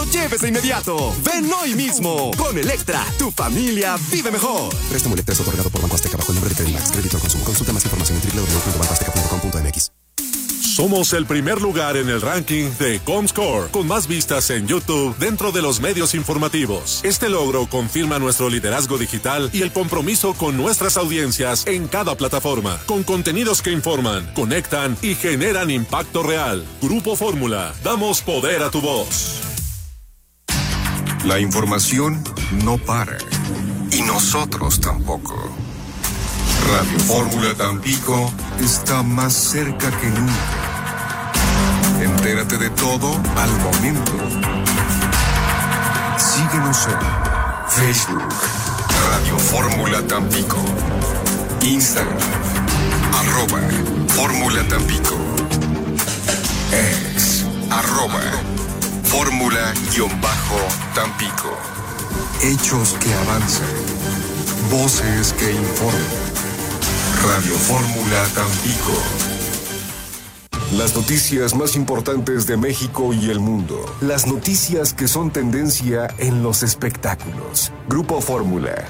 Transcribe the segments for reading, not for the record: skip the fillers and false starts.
lleves de inmediato. Ven hoy mismo. Con Electra, tu familia vive mejor. Préstamo Electra es otorgado por Banco Azteca bajo el nombre de Credimax. Crédito al consumo. Consulta más información en www.bancoazteca.com.mx. Somos el primer lugar en el ranking de Comscore, con más vistas en YouTube dentro de los medios informativos. Este logro confirma nuestro liderazgo digital y el compromiso con nuestras audiencias en cada plataforma, con contenidos que informan, conectan y generan impacto real. Grupo Fórmula, damos poder a tu voz. La información no para, y nosotros tampoco. Radio Fórmula Tampico está más cerca que nunca. Entérate de todo al momento. Síguenos en Facebook, Radio Fórmula Tampico, Instagram, @Fórmula Tampico, X, @Fórmula-Tampico. Hechos que avanzan, voces que informan. Radio Fórmula Tampico. Las noticias más importantes de México y el mundo. Las noticias que son tendencia en los espectáculos. Grupo Fórmula.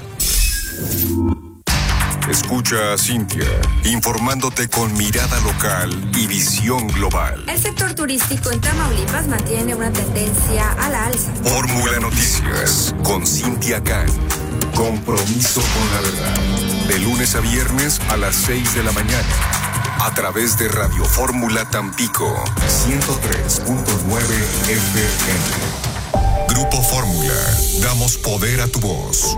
Escucha a Cintia, informándote con mirada local y visión global. El sector turístico en Tamaulipas mantiene una tendencia a la alza. Fórmula Noticias, con Cintia Can. Compromiso con la verdad. De lunes a viernes a las 6 de la mañana. A través de Radio Fórmula Tampico, 103.9 FM. Grupo Fórmula, damos poder a tu voz.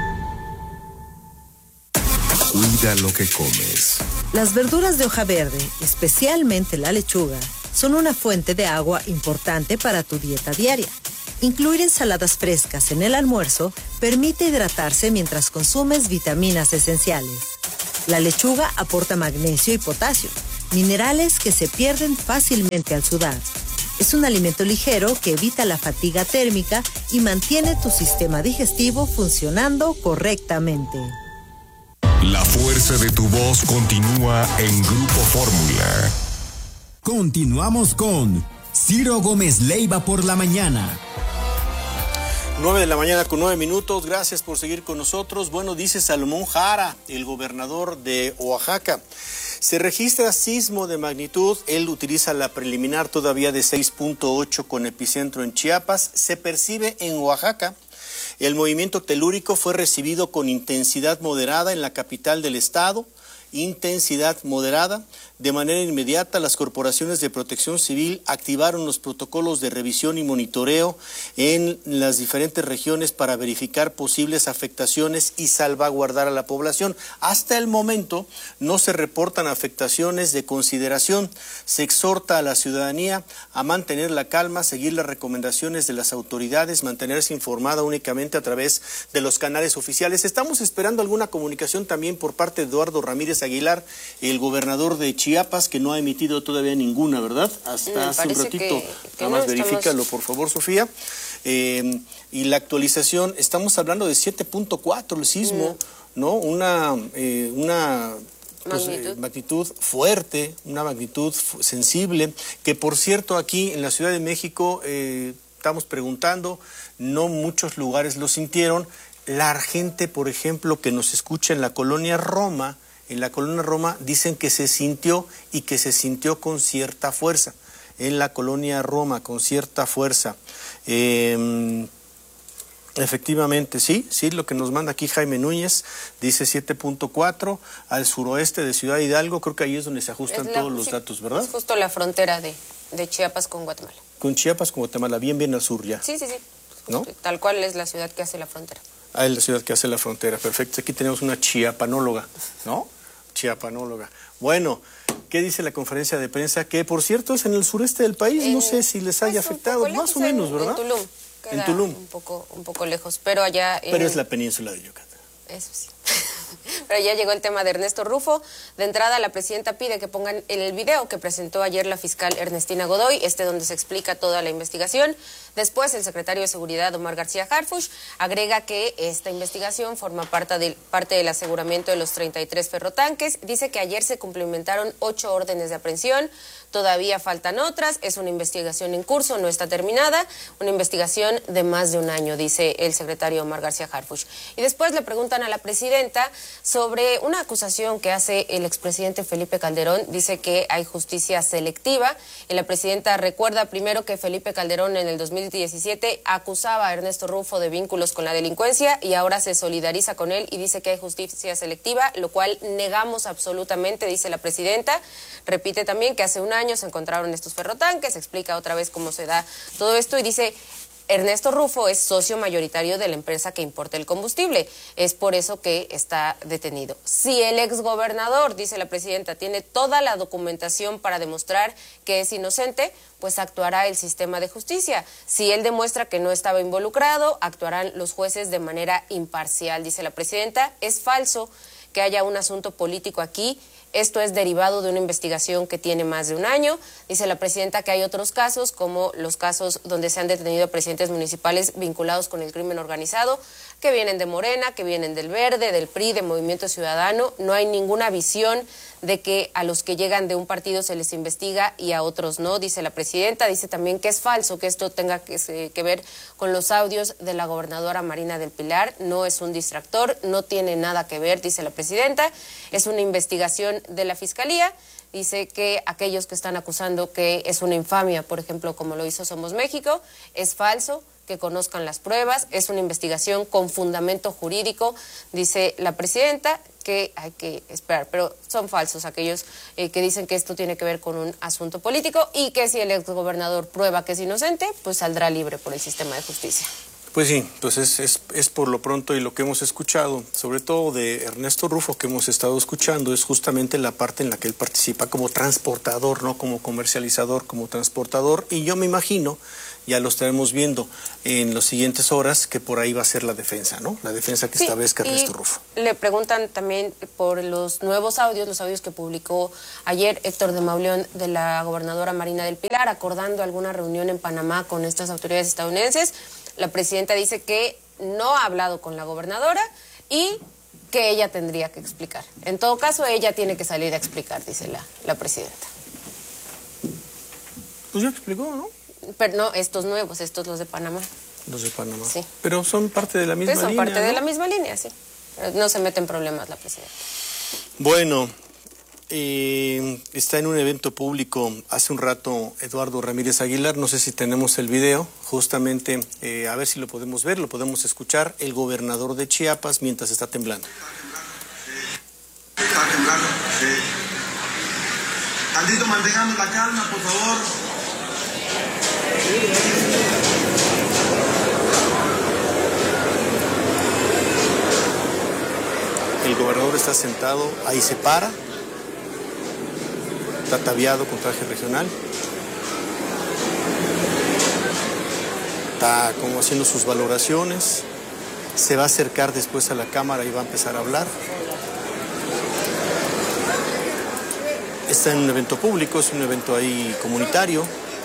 Cuida lo que comes. Las verduras de hoja verde, especialmente la lechuga, son una fuente de agua importante para tu dieta diaria. Incluir ensaladas frescas en el almuerzo permite hidratarse mientras consumes vitaminas esenciales. La lechuga aporta magnesio y potasio, minerales que se pierden fácilmente al sudar. Es un alimento ligero que evita la fatiga térmica y mantiene tu sistema digestivo funcionando correctamente. La fuerza de tu voz continúa en Grupo Fórmula. Continuamos con Ciro Gómez Leiva por la mañana. 9 de la mañana con 9 minutos. Gracias por seguir con nosotros. Bueno, dice Salomón Jara, el gobernador de Oaxaca. Se registra sismo de magnitud. Él utiliza la preliminar todavía de 6.8 con epicentro en Chiapas. Se percibe en Oaxaca. El movimiento telúrico fue recibido con intensidad moderada en la capital del estado. Intensidad moderada. De manera inmediata, las corporaciones de protección civil activaron los protocolos de revisión y monitoreo en las diferentes regiones para verificar posibles afectaciones y salvaguardar a la población. Hasta el momento no se reportan afectaciones de consideración. Se exhorta a la ciudadanía a mantener la calma, seguir las recomendaciones de las autoridades, mantenerse informada únicamente a través de los canales oficiales. Estamos esperando alguna comunicación también por parte de Eduardo Ramírez Aguilar, el gobernador de Chiapas, que no ha emitido todavía ninguna, ¿verdad? Hasta hace un ratito. Nada más verifícalo, por favor, Sofía. Y la actualización, estamos hablando de 7.4 el sismo, ¿no? Una magnitud fuerte, una magnitud sensible, que por cierto aquí en la Ciudad de México estamos preguntando, no muchos lugares lo sintieron. La gente, por ejemplo, que nos escucha en la colonia Roma, dicen que se sintió y que se sintió con cierta fuerza. En la colonia Roma, con cierta fuerza. Efectivamente, sí, lo que nos manda aquí Jaime Núñez, dice 7.4 al suroeste de Ciudad Hidalgo. Creo que ahí es donde se ajustan todos los datos, ¿verdad? Es justo la frontera de Chiapas con Guatemala. Con Chiapas con Guatemala, bien al sur ya. Sí. ¿No? Tal cual es la ciudad que hace la frontera. Ah, es la ciudad que hace la frontera, perfecto. Aquí tenemos una chiapanóloga, ¿no? Chiapanóloga. Bueno, ¿qué dice la conferencia de prensa? Que, por cierto, es en el sureste del país. No sé si les haya afectado, más o menos, ¿verdad? En Tulum. En Tulum. Un poco lejos, pero allá... Pero es la península de Yucatán. Eso sí. Pero ya llegó el tema de Ernesto Rufo. De entrada, la presidenta pide que pongan el video que presentó ayer la fiscal Ernestina Godoy, donde se explica toda la investigación. Después, el secretario de Seguridad, Omar García Harfuch, agrega que esta investigación forma parte del aseguramiento de los 33 ferrotanques. Dice que ayer se cumplimentaron 8 órdenes de aprehensión. Todavía faltan otras, es una investigación en curso, no está terminada, una investigación de más de un año, dice el secretario Omar García Harfuch. Y después le preguntan a la presidenta sobre una acusación que hace el expresidente Felipe Calderón, dice que hay justicia selectiva, y la presidenta recuerda primero que Felipe Calderón en el 2017 acusaba a Ernesto Rufo de vínculos con la delincuencia y ahora se solidariza con él y dice que hay justicia selectiva, lo cual negamos absolutamente, dice la presidenta. Repite también que hace un año se encontraron estos ferrotanques, explica otra vez cómo se da todo esto y dice: Ernesto Rufo es socio mayoritario de la empresa que importa el combustible, es por eso que está detenido. Si el exgobernador, dice la presidenta, tiene toda la documentación para demostrar que es inocente, pues actuará el sistema de justicia. Si él demuestra que no estaba involucrado, actuarán los jueces de manera imparcial, dice la presidenta. Es falso que haya un asunto político aquí. Esto es derivado de una investigación que tiene más de un año. Dice la presidenta que hay otros casos, como los casos donde se han detenido presidentes municipales vinculados con el crimen organizado, que vienen de Morena, que vienen del Verde, del PRI, de Movimiento Ciudadano. No hay ninguna visión de que a los que llegan de un partido se les investiga y a otros no, dice la presidenta. Dice también que es falso que esto tenga que ver con los audios de la gobernadora Marina del Pilar. No es un distractor, no tiene nada que ver, dice la presidenta. Es una investigación de la Fiscalía. Dice que aquellos que están acusando que es una infamia, por ejemplo, como lo hizo Somos México, es falso, que conozcan las pruebas, es una investigación con fundamento jurídico, dice la presidenta, que hay que esperar, pero son falsos aquellos que dicen que esto tiene que ver con un asunto político y que si el exgobernador prueba que es inocente, pues saldrá libre por el sistema de justicia. Pues sí, pues es por lo pronto, y lo que hemos escuchado, sobre todo de Ernesto Rufo, que hemos estado escuchando, es justamente la parte en la que él participa como transportador, no como comercializador, como transportador, y yo me imagino, ya lo estaremos viendo en las siguientes horas, que por ahí va a ser la defensa, ¿no? La defensa que establezca Ernesto Rufo. Le preguntan también por los nuevos audios, los audios que publicó ayer Héctor de Mauleón de la gobernadora Marina del Pilar, acordando alguna reunión en Panamá con estas autoridades estadounidenses. La presidenta dice que no ha hablado con la gobernadora y que ella tendría que explicar. En todo caso, ella tiene que salir a explicar, dice la presidenta. Pues ya explicó, ¿no? Pero no, estos nuevos, estos los de Panamá. Los de Panamá. Sí. Pero son parte de la misma línea, son parte ¿no? de la misma línea, sí. Pero no se mete en problemas la presidenta. Bueno, está en un evento público hace un rato Eduardo Ramírez Aguilar, no sé si tenemos el video, justamente, a ver si lo podemos ver, lo podemos escuchar, el gobernador de Chiapas mientras está temblando. Está temblando, sí. Tantito mantengamos la calma, por favor. El gobernador está sentado, ahí se para, está ataviado con traje regional, está como haciendo sus valoraciones, se va a acercar después a la cámara y va a empezar a hablar. Está en un evento público, es un evento ahí comunitario.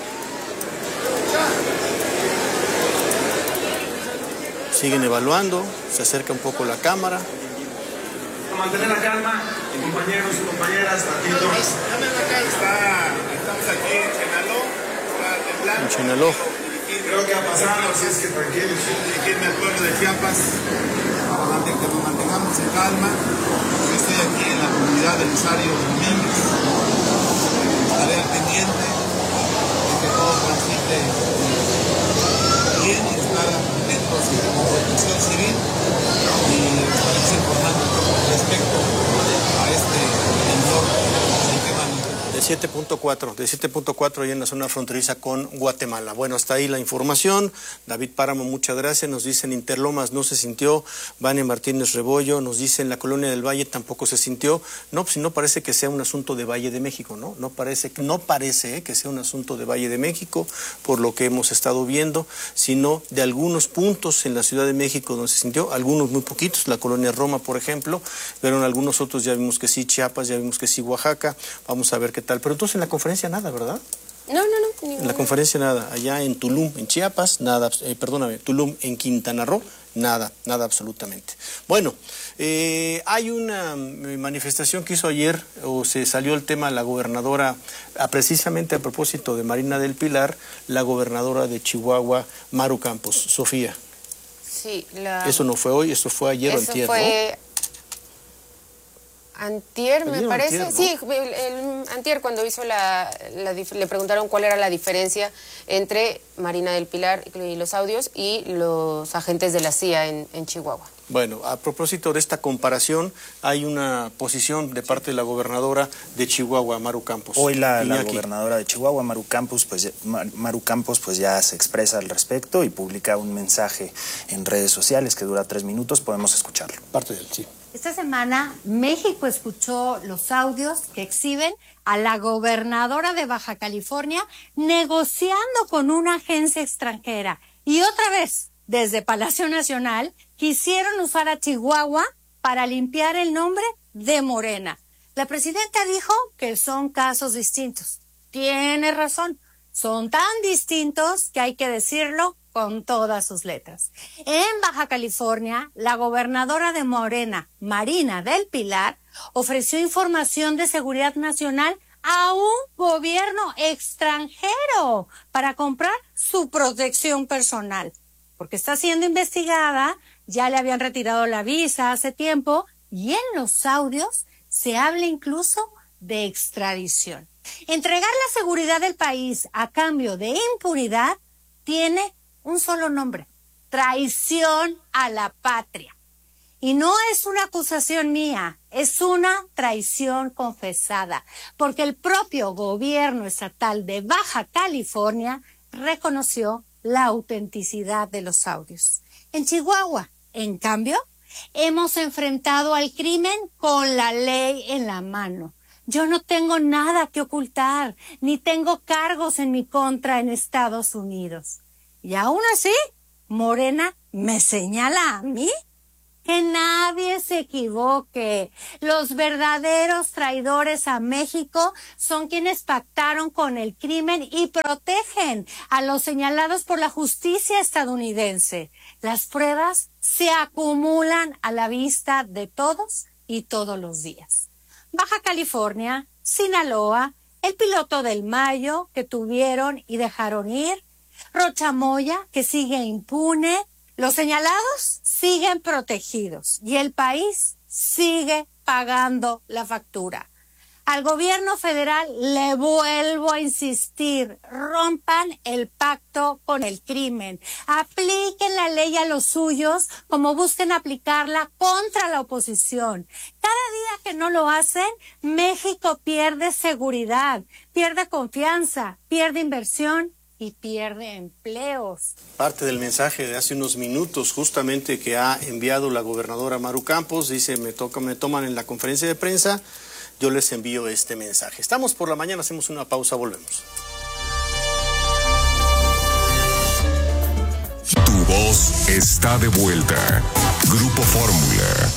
Siguen evaluando, se acerca un poco la cámara. Mantener la calma, compañeros y compañeras, tantito. Estamos aquí en Chenaló, está temblando. En Chenaló. Creo que ha pasado, así es que tranquilos. Dirigirme al pueblo de Chiapas, para que nos mantengamos en calma. Yo estoy aquí en la comunidad de Rosario Domínguez. Estaré al pendiente de que todo transite bien y estar atentos como protección civil y estaremos informando respecto a este temblor. 7.4 allá en la zona fronteriza con Guatemala. Bueno, hasta ahí la información. David Páramo, muchas gracias. Nos dicen Interlomas no se sintió. Vane Martínez Rebollo nos dice en la Colonia del Valle tampoco se sintió. No, pues no parece que sea un asunto de Valle de México, ¿no? No parece que sea un asunto de Valle de México, por lo que hemos estado viendo, sino de algunos puntos en la Ciudad de México donde se sintió, algunos muy poquitos, la Colonia Roma, por ejemplo, pero en algunos otros ya vimos que sí, Chiapas, ya vimos que sí, Oaxaca. Vamos a ver qué tal. Pero entonces en la conferencia nada, ¿verdad? No. En la conferencia nada. Allá en Tulum, en Chiapas, nada. Tulum, en Quintana Roo, nada absolutamente. Bueno, hay una manifestación que hizo ayer, o se salió el tema, la gobernadora, precisamente a propósito de Marina del Pilar, la gobernadora de Chihuahua, Maru Campos. Sofía. Sí, Eso no fue hoy, eso fue ayer o antier, fue... ¿no? Antier, me parece. Antier, ¿no? Sí, antier cuando hizo le preguntaron cuál era la diferencia entre Marina del Pilar y los audios y los agentes de la CIA en Chihuahua. Bueno, a propósito de esta comparación, hay una posición de parte de la gobernadora de Chihuahua, Maru Campos. Hoy la gobernadora de Chihuahua, Maru Campos, pues ya se expresa al respecto y publica un mensaje en redes sociales que dura 3 minutos. Podemos escucharlo. Parte de él, sí. Esta semana México escuchó los audios que exhiben a la gobernadora de Baja California negociando con una agencia extranjera. Y otra vez, desde Palacio Nacional, quisieron usar a Chihuahua para limpiar el nombre de Morena. La presidenta dijo que son casos distintos. Tiene razón, son tan distintos que hay que decirlo con todas sus letras. En Baja California, la gobernadora de Morena, Marina del Pilar, ofreció información de seguridad nacional a un gobierno extranjero para comprar su protección personal. Porque está siendo investigada, ya le habían retirado la visa hace tiempo y en los audios se habla incluso de extradición. Entregar la seguridad del país a cambio de impunidad tiene un solo nombre: traición a la patria. Y no es una acusación mía, es una traición confesada, porque el propio gobierno estatal de Baja California reconoció la autenticidad de los audios. En Chihuahua, en cambio, hemos enfrentado al crimen con la ley en la mano. Yo no tengo nada que ocultar, ni tengo cargos en mi contra en Estados Unidos. Y aún así, Morena me señala a mí. Que nadie se equivoque. Los verdaderos traidores a México son quienes pactaron con el crimen y protegen a los señalados por la justicia estadounidense. Las pruebas se acumulan a la vista de todos y todos los días. Baja California, Sinaloa, el piloto del Mayo que tuvieron y dejaron ir, Rochamoya, que sigue impune, los señalados siguen protegidos y el país sigue pagando la factura. Al gobierno federal le vuelvo a insistir, rompan el pacto con el crimen, apliquen la ley a los suyos como busquen aplicarla contra la oposición. Cada día que no lo hacen, México pierde seguridad, pierde confianza, pierde inversión y pierde empleos. Parte del mensaje de hace unos minutos justamente que ha enviado la gobernadora Maru Campos, dice, me toman en la conferencia de prensa, yo les envío este mensaje. Estamos por la mañana, hacemos una pausa, volvemos. Tu voz está de vuelta. Grupo Fórmula.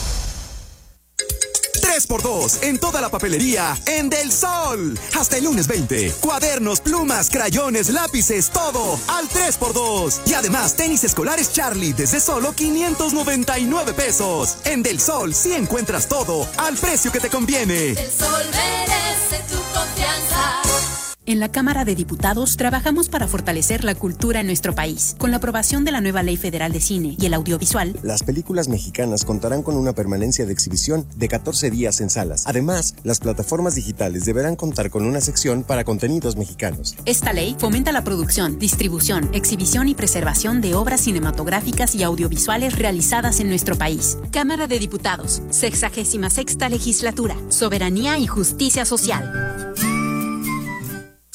3x2 en toda la papelería en Del Sol. Hasta el lunes 20. Cuadernos, plumas, crayones, lápices, todo al 3x2. Y además tenis escolares Charlie desde solo 599 pesos. En Del Sol sí encuentras todo al precio que te conviene. Del Sol merece tu confianza. En la Cámara de Diputados trabajamos para fortalecer la cultura en nuestro país. Con la aprobación de la nueva Ley Federal de Cine y el Audiovisual, las películas mexicanas contarán con una permanencia de exhibición de 14 días en salas. Además, las plataformas digitales deberán contar con una sección para contenidos mexicanos. Esta ley fomenta la producción, distribución, exhibición y preservación de obras cinematográficas y audiovisuales realizadas en nuestro país. Cámara de Diputados, 66ª Legislatura, Soberanía y Justicia Social.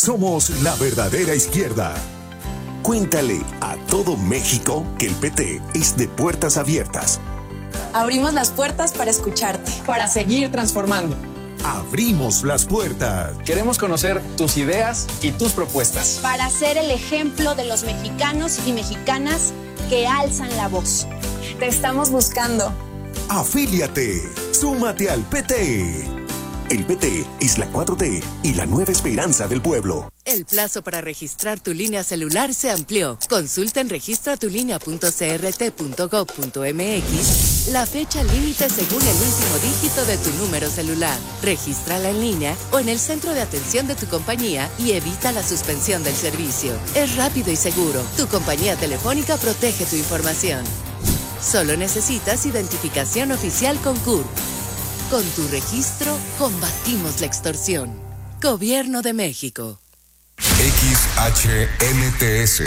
Somos la verdadera izquierda. Cuéntale a todo México que el PT es de puertas abiertas. Abrimos las puertas para escucharte, para seguir transformando. Abrimos las puertas. Queremos conocer tus ideas y tus propuestas. Para ser el ejemplo de los mexicanos y mexicanas que alzan la voz. Te estamos buscando. Afíliate. Súmate al PT. El PT es la 4T y la nueva esperanza del pueblo. El plazo para registrar tu línea celular se amplió. Consulta en registratulínea.crt.gov.mx la fecha límite según el último dígito de tu número celular. Regístrala en línea o en el centro de atención de tu compañía y evita la suspensión del servicio. Es rápido y seguro. Tu compañía telefónica protege tu información. Solo necesitas identificación oficial con CURP. Con tu registro, combatimos la extorsión. Gobierno de México. XHMTS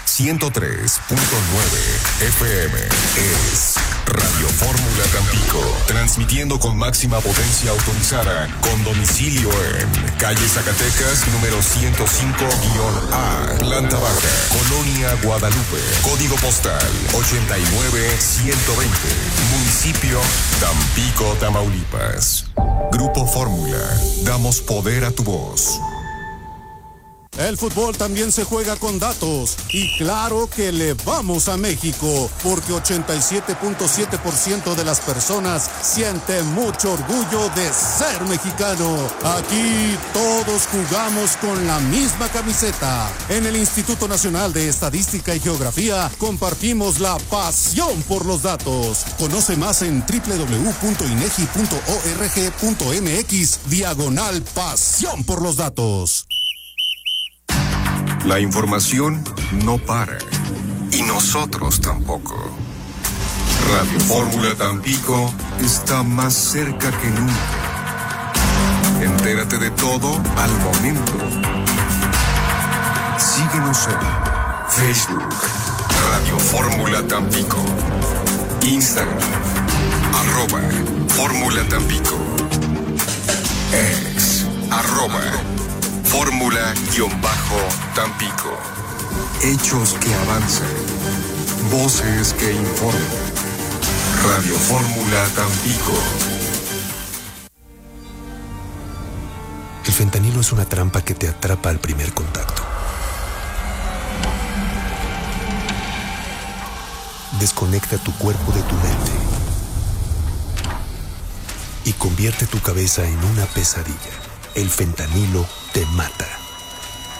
103.9 FM es Radio Fórmula Tampico, transmitiendo con máxima potencia autorizada, con domicilio en calle Zacatecas, número 105-A, planta baja, Colonia Guadalupe, código postal 89120, municipio Tampico, Tamaulipas. Grupo Fórmula, damos poder a tu voz. El fútbol también se juega con datos y claro que le vamos a México porque 87.7% de las personas sienten mucho orgullo de ser mexicano. Aquí todos jugamos con la misma camiseta. En el Instituto Nacional de Estadística y Geografía compartimos la pasión por los datos. Conoce más en www.inegi.org.mx/pasión por los datos. La información no para. Y nosotros tampoco. Radio Fórmula Tampico está más cerca que nunca. Entérate de todo al momento. Síguenos en Facebook, Radio Fórmula Tampico. Instagram, @Fórmula Tampico. Ex, @Fórmula-Tampico. Hechos que avanzan. Voces que informan. Radio Fórmula Tampico. El fentanilo es una trampa que te atrapa al primer contacto. Desconecta tu cuerpo de tu mente y convierte tu cabeza en una pesadilla. El fentanilo te mata.